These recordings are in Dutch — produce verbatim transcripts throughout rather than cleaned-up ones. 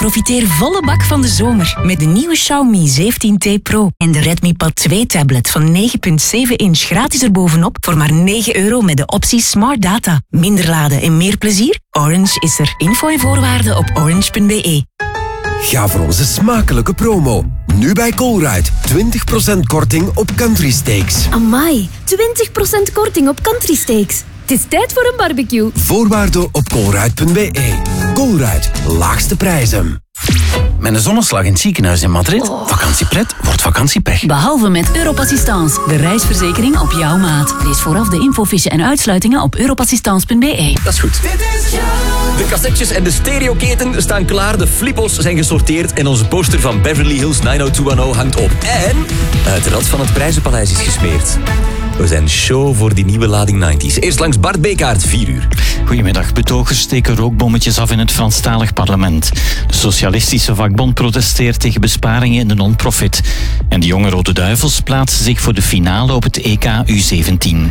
Profiteer volle bak van de zomer met de nieuwe Xiaomi zeventien T Pro en de Redmi Pad twee tablet van negen komma zeven inch gratis erbovenop voor maar negen euro met de optie Smart Data. Minder laden en meer plezier? Orange is er. Info en voorwaarden op orange punt b e. Ga voor onze smakelijke promo. Nu bij Colruyt. twintig procent korting op Country Steaks. Amai, twintig procent korting op Country Steaks. Het is tijd voor een barbecue. Voorwaarden op colruyt punt b e. Colruyt, laagste prijzen. Met een zonneslag in het ziekenhuis in Madrid. Oh. Vakantiepret wordt vakantiepech. Behalve met Europassistance, de reisverzekering op jouw maat. Lees vooraf de infofiche en uitsluitingen op europassistance punt b e. Dat is goed. De cassettes en de stereoketen staan klaar. De flippos zijn gesorteerd. En onze poster van Beverly Hills negen oh twee one oh hangt op. En het rad van het Prijzenpaleis is gesmeerd. We zijn show voor die nieuwe lading negentig. Eerst langs Bart Bekaert, vier uur. Goedemiddag. Betogers steken rookbommetjes af in het Franstalig parlement. De Socialistische Vakbond protesteert tegen besparingen in de non-profit. En de jonge Rode Duivels plaatsen zich voor de finale op het E K U zeventien.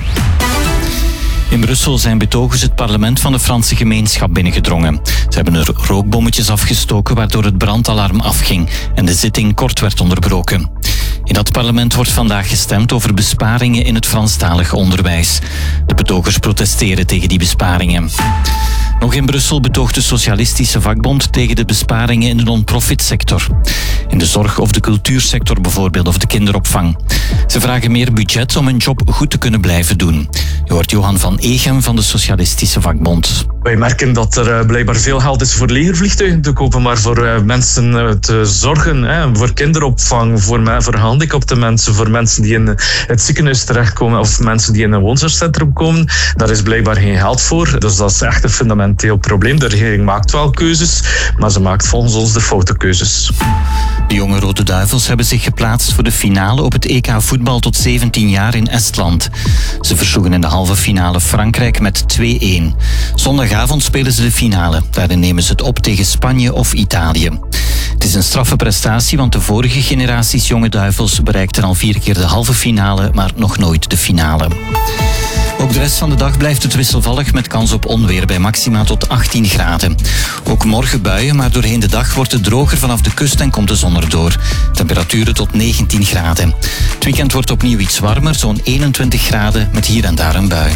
In Brussel zijn betogers het parlement van de Franse gemeenschap binnengedrongen. Ze hebben er rookbommetjes afgestoken waardoor het brandalarm afging en de zitting kort werd onderbroken. In dat parlement wordt vandaag gestemd over besparingen in het Franstalig onderwijs. De betogers protesteren tegen die besparingen. Nog in Brussel betoogt de Socialistische Vakbond tegen de besparingen in de non-profit sector. In de zorg of de cultuursector bijvoorbeeld, of de kinderopvang. Ze vragen meer budget om hun job goed te kunnen blijven doen. Je hoort Johan van Egem van de Socialistische Vakbond. Wij merken dat er uh, blijkbaar veel geld is voor legervliegtuigen te kopen, maar voor uh, mensen uh, te zorgen, hè, voor kinderopvang, voor, me, voor gehandicapte mensen, voor mensen die in het ziekenhuis terechtkomen of mensen die in een woonzorgcentrum komen, daar is blijkbaar geen geld voor. Dus dat is echt een fundamenteel probleem. De regering maakt wel keuzes, maar ze maakt volgens ons de foute keuzes. De jonge Rode Duivels hebben zich geplaatst voor de finale op het E K voetbal tot zeventien jaar in Estland. Ze versloegen in de halve finale Frankrijk met twee-een. Zondagavond spelen ze de finale. Daarin nemen ze het op tegen Spanje of Italië. Het is een straffe prestatie, want de vorige generaties jonge Duivels bereikten al vier keer de halve finale, maar nog nooit de finale. Ook de rest van de dag blijft het wisselvallig met kans op onweer bij maxima tot achttien graden. Ook morgen buien, maar doorheen de dag wordt het droger vanaf de kust en komt de zon erdoor. Temperaturen tot negentien graden. Het weekend wordt opnieuw iets warmer, zo'n eenentwintig graden met hier en daar een bui.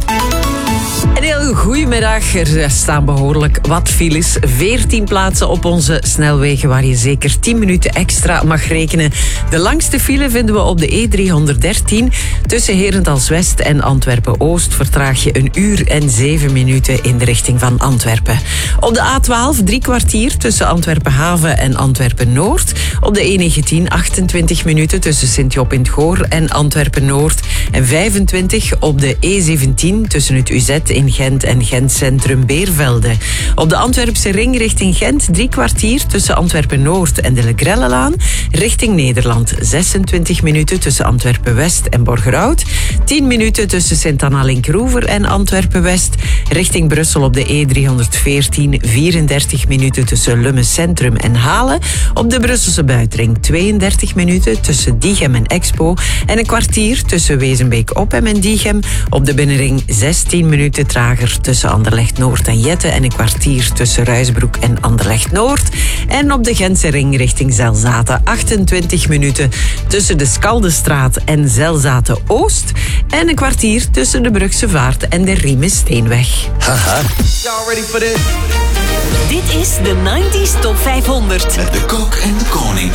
Een heel goedemiddag. Er staan behoorlijk wat files. veertien plaatsen op onze snelwegen waar je zeker tien minuten extra mag rekenen. De langste file vinden we op de E driehonderddertien. Tussen Herentals-West en Antwerpen-Oost vertraag je een uur en zeven minuten in de richting van Antwerpen. Op de A twaalf drie kwartier tussen Antwerpen-Haven en Antwerpen-Noord. Op de E negentien achtentwintig minuten tussen Sint-Job in het Goor en Antwerpen-Noord. En vijfentwintig op de E zeventien tussen het U Z in Gent en Gent Centrum Beervelde. Op de Antwerpse ring richting Gent drie kwartier tussen Antwerpen-Noord en de Legrellelaan. Richting Nederland zesentwintig minuten tussen Antwerpen-West en Borgerhout. tien minuten tussen Sint-Anna-Linkroever en Antwerpen-West. Richting Brussel op de E driehonderdveertien vierendertig minuten tussen Lummen Centrum en Halen. Op de Brusselse buitenring tweeëndertig minuten tussen Diegem en Expo. En een kwartier tussen Wezenbeek-Oppem en Diegem. Op de binnenring zestien minuten trager tussen Anderlecht-Noord en Jette en een kwartier tussen Ruisbroek en Anderlecht-Noord. En op de Gentse ring richting Zelzaten achtentwintig minuten tussen de Skaldestraat en Zelzaten-Oost. En een kwartier tussen de Brugse Vaart en de Riemen-Steenweg. Haha. Y'all ready for this? Dit is de negentig Top vijfhonderd. Met de kok en de koning.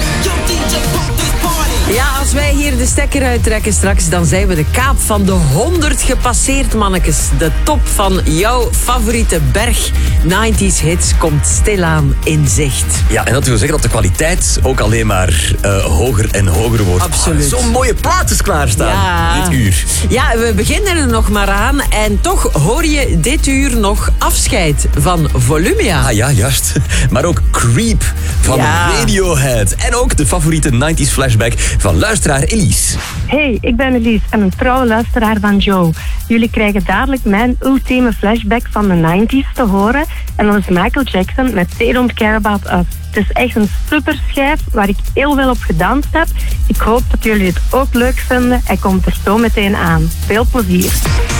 Ja, als wij hier de stekker uittrekken straks, dan zijn we de kaap van de honderd gepasseerd, mannetjes. De top van jouw favoriete berg negentig hits komt stilaan in zicht. Ja, en dat wil zeggen dat de kwaliteit ook alleen maar uh, hoger en hoger wordt. Absoluut. Oh, zo'n mooie plaatjes klaarstaan, ja. dit uur. Ja, we beginnen er nog maar aan. En toch hoor je dit uur nog Afscheid van Volumia. Ah ja, juist. Maar ook Creep van ja. Radiohead. En ook de favoriete negentig flashback van luisteraar Elise. Hey, ik ben Elise en een trouwe luisteraar van Joe. Jullie krijgen dadelijk mijn ultieme flashback van de negentig te horen. En dat is Michael Jackson met They Don't Care About Us. Het is echt een super schijf waar ik heel veel op gedanst heb. Ik hoop dat jullie het ook leuk vinden. Hij komt er zo meteen aan. Veel plezier.